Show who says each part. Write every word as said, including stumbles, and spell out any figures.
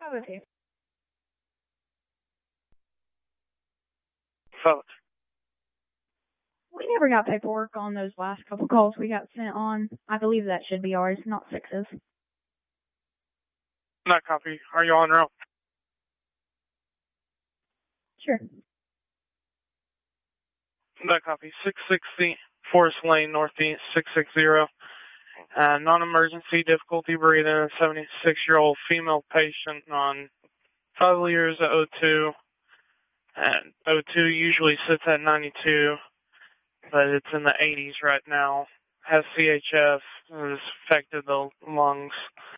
Speaker 1: How about you?
Speaker 2: Fellas.
Speaker 1: We never got paperwork on those last couple calls we got sent on. I believe that should be ours, not Six's.
Speaker 2: Not copy. Are you on route?
Speaker 1: Sure.
Speaker 2: Not copy. six sixty Forest Lane Northeast, six six zero. Uh, non-emergency, difficulty breathing, a seventy-six-year-old female patient on five liters of O two. And O two usually sits at ninety-two, but it's in the eighties right now. Has C H F, has affected the lungs.